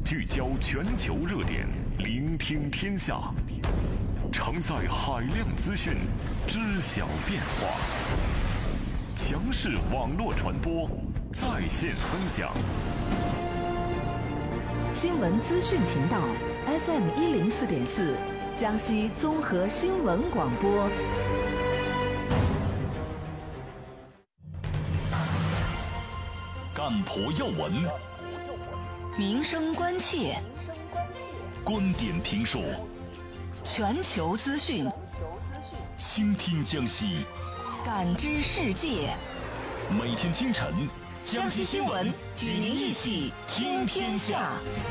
聚焦全球热点，聆听天下，承载海量资讯，知晓变化。强势网络传播，在线分享。 新闻资讯频道 FM104.4，江西综合新闻广播。 干破要闻， 民生关切， 观点评说， 全球资讯， 倾听江西， 感知世界。 每天清晨， 江西新闻与您一起听天下。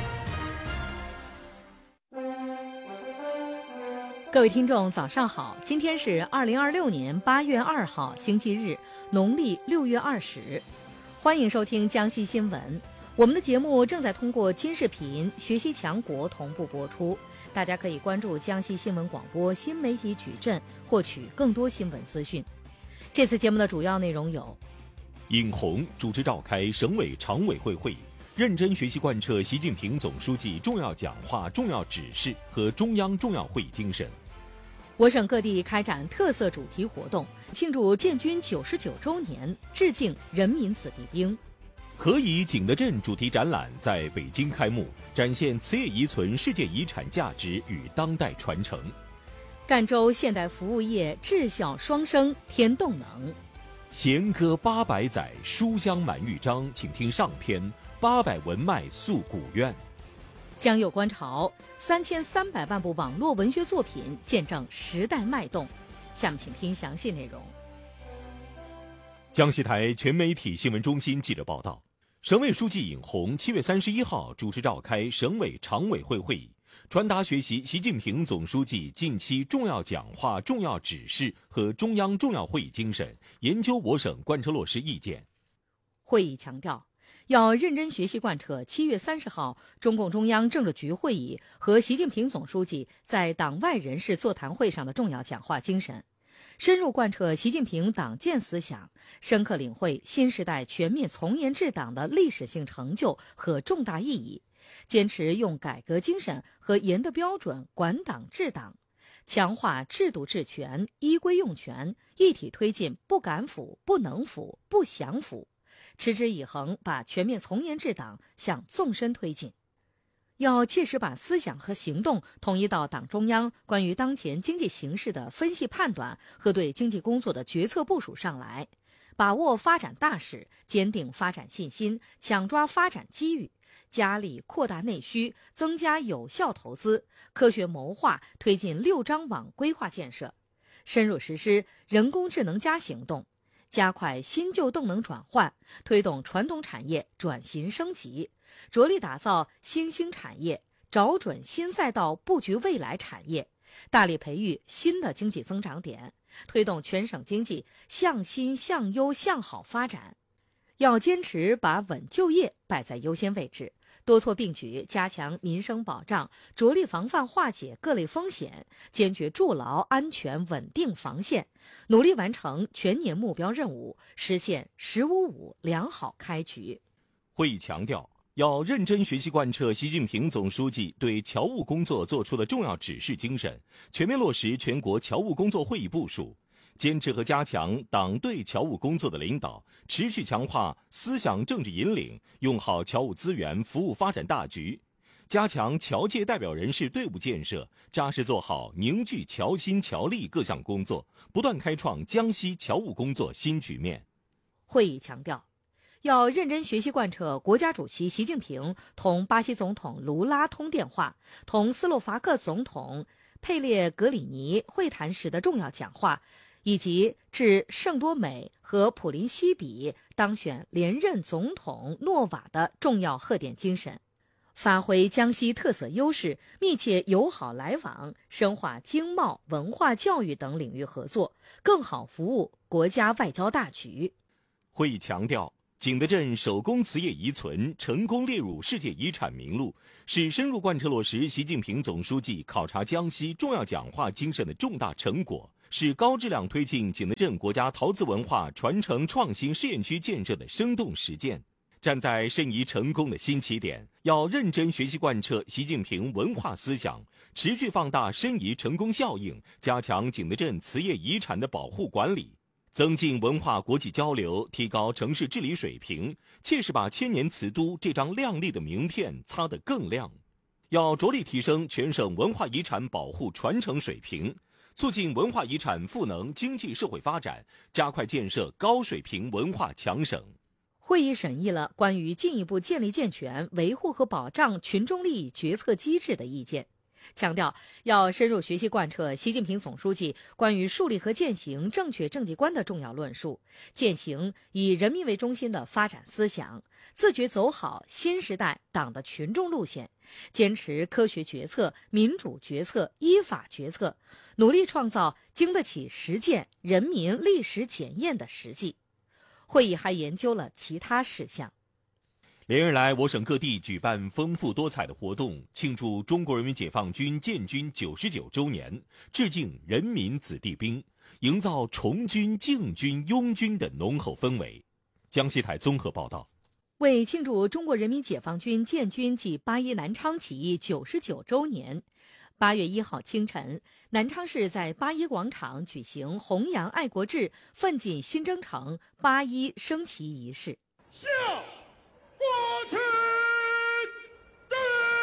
各位听众早上好，今天是2026年8月2号星期日，农历6月20。欢迎收听江西新闻。我们的节目正在通过金视频、学习强国同步播出，大家可以关注江西新闻广播新媒体矩阵，获取更多新闻资讯。这次节目的主要内容有： 尹红主持召开省委常委会会议，认真学习贯彻习近平总书记重要讲话、重要指示和中央重要会议精神。 我省各地开展特色主题活动，庆祝建军99周年，致敬人民子弟兵。 何以景德镇主题展览在北京开幕，展现瓷业遗存世界遗产价值与当代传承。 赣州现代服务业智孝双生添动能。 弦歌800载，书香满豫章，请听上篇800文脉诉古苑。 江右观潮，3300万部网络文学作品见证时代脉动。下面请听详细内容。 江西台全媒体新闻中心记者报道，省委书记尹红7月31号主持召开省委常委会会议，传达学习习近平总书记近期重要讲话、重要指示和中央重要会议精神，研究我省贯彻落实意见。 会议强调，要认真学习贯彻7月30号中共中央政治局会议和习近平总书记在党外人士座谈会上的重要讲话精神，深入贯彻习近平党建思想，深刻领会新时代全面从严治党的历史性成就和重大意义，坚持用改革精神和严的标准管党治党，强化制度治权、依规用权，一体推进不敢腐、不能腐、不想腐，持之以恒把全面从严治党向纵深推进。要切实把思想和行动统一到党中央关于当前经济形势的分析判断和对经济工作的决策部署上来，把握发展大势，坚定发展信心，抢抓发展机遇，加力扩大内需，增加有效投资，科学谋划推进6张网规划建设，深入实施人工智能行动，加快新旧动能转换，推动传统产业转型升级，着力打造新兴产业，找准新赛道，布局未来产业，大力培育新的经济增长点，推动全省经济向新向优向好发展。要坚持把稳就业摆在优先位置，多措并举加强民生保障，着力防范化解各类风险，坚决筑牢安全稳定防线，努力完成全年目标任务，实现“10-5-5”良好开局。 会议强调，要认真学习贯彻习近平总书记对侨务工作作出的重要指示精神，全面落实全国侨务工作会议部署，坚持和加强党对侨务工作的领导，持续强化思想政治引领，用好侨务资源服务发展大局，加强侨界代表人士队伍建设，扎实做好凝聚侨心侨力各项工作，不断开创江西侨务工作新局面。 会议强调，要认真学习贯彻国家主席习近平同巴西总统卢拉通电话、同斯洛伐克总统佩列格里尼会谈时的重要讲话，以及致圣多美和普林西比当选连任总统诺瓦的重要贺电精神，发挥江西特色优势，密切友好来往，深化经贸、文化教育等领域合作，更好服务国家外交大局。 会议强调，景德镇手工瓷业遗存成功列入世界遗产名录，是深入贯彻落实习近平总书记考察江西重要讲话精神的重大成果，是高质量推进景德镇国家陶瓷文化传承创新试验区建设的生动实践。 站在申遗成功的新起点，要认真学习贯彻习近平文化思想，持续放大申遗成功效应，加强景德镇瓷业遗产的保护管理，增进文化国际交流，提高城市治理水平，切实把千年瓷都这张亮丽的名片擦得更亮。要着力提升全省文化遗产保护传承水平，促进文化遗产赋能经济社会发展，加快建设高水平文化强省。 会议审议了关于进一步建立健全维护和保障群众利益决策机制的意见，强调要深入学习贯彻习近平总书记关于树立和践行正确政绩观的重要论述，践行以人民为中心的发展思想，自觉走好新时代党的群众路线，坚持科学决策、民主决策、依法决策，努力创造经得起实践、人民历史检验的实际。会议还研究了其他事项。 连日来，我省各地举办丰富多彩的活动，庆祝中国人民解放军建军99周年，致敬人民子弟兵，营造崇军、敬军、拥军的浓厚氛围。江西台综合报道。 为庆祝中国人民解放军建军暨八一南昌起义99周年，8月1号清晨，南昌市在八一广场举行弘扬爱国志、奋进新征程八一升旗仪式。 向国旗定！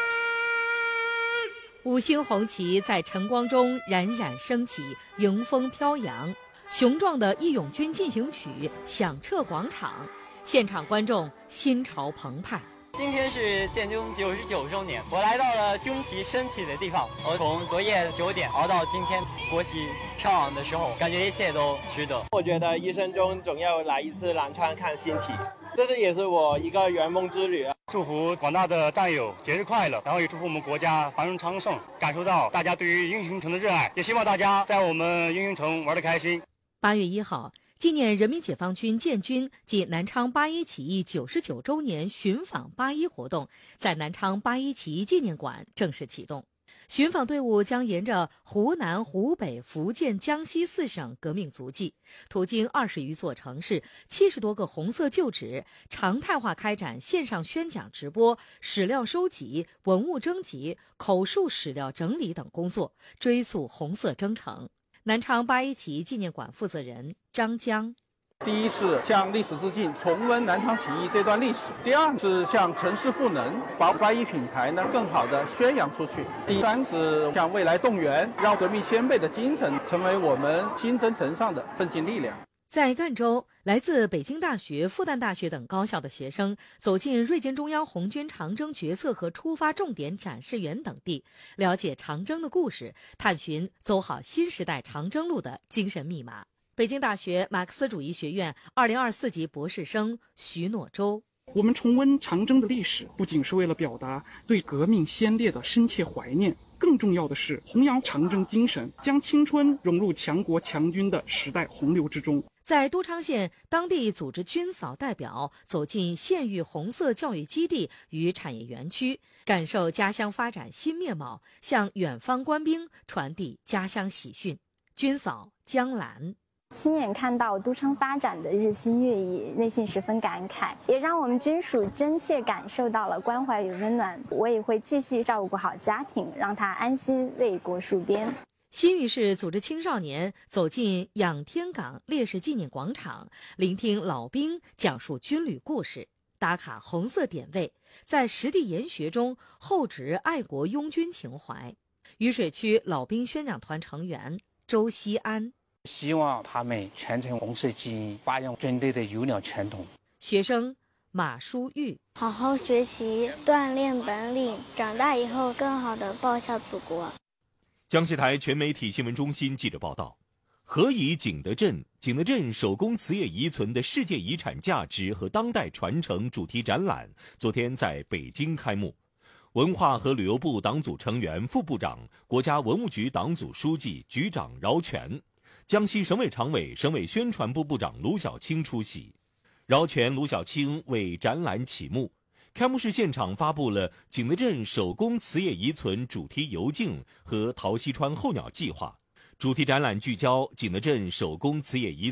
五星红旗在晨光中冉冉升起，迎风飘扬。雄壮的《义勇军进行曲》响彻广场，现场观众心潮澎湃。 今天是建军99周年，我来到了军旗升起的地方。我从昨夜9点熬到今天国旗飘扬的时候，感觉一切都值得。 我觉得一生中总要来一次南昌看新旗，这也是我一个圆梦之旅。 祝福广大的战友节日快乐，然后也祝福我们国家繁荣昌盛，感受到大家对于英雄城的热爱，也希望大家在我们英雄城玩得开心。 8月1号。纪念人民解放军建军暨南昌八一起义99周年寻访八一活动在南昌八一起义纪念馆正式启动。寻访队伍将沿着湖南、湖北、福建、江西4省革命足迹，途经20余座城市、70多个红色旧址，常态化开展线上宣讲直播、史料收集、文物征集、口述史料整理等工作，追溯红色征程。南昌八一起义纪念馆负责人张江： 第一是向历史致敬，重温南昌起义这段历史；第二是向城市赋能，把八一品牌更好的宣扬出去；第三是向未来动员，让革命先辈的精神成为我们新征程上的奋进力量。 在赣州，来自北京大学、复旦大学等高校的学生走进瑞金中央红军长征决策和出发重点展示园等地，了解长征的故事，探寻走好新时代长征路的精神密码。北京大学马克思主义学院2024级博士生徐诺洲： 我们重温长征的历史，不仅是为了表达对革命先烈的深切怀念，更重要的是弘扬长征精神，将青春融入强国强军的时代洪流之中。 在都昌县，当地组织军扫代表走进县域红色教育基地与产业园区，感受家乡发展新面貌，向远方官兵传递家乡喜讯。军扫江兰： 亲眼看到都昌发展的日新月异，内心十分感慨，也让我们军属真切感受到了关怀与温暖。我也会继续照顾好家庭，让他安心为国戍边。 新余市组织青少年走进仰天岗烈士纪念广场，聆听老兵讲述军旅故事，打卡红色点位，在实地研学中厚植爱国拥军情怀。渝水区老兵宣讲团成员周希安： 希望他们传承红色基因，发扬军队的优良传统。 学生马淑玉： 好好学习，锻炼本领，长大以后更好地报效祖国。 江西台全媒体新闻中心记者报道，何以景德镇手工瓷业遗存的世界遗产价值和当代传承主题展览昨天在北京开幕。文化和旅游部党组成员、副部长、国家文物局党组书记、局长饶全，江西省委常委、省委宣传部部长卢小青出席。饶全、卢小青为展览启幕。开幕式现场发布了景德镇手工瓷业遗存主题游径和陶溪川候鸟计划。主题展览聚焦景德镇手工瓷业遗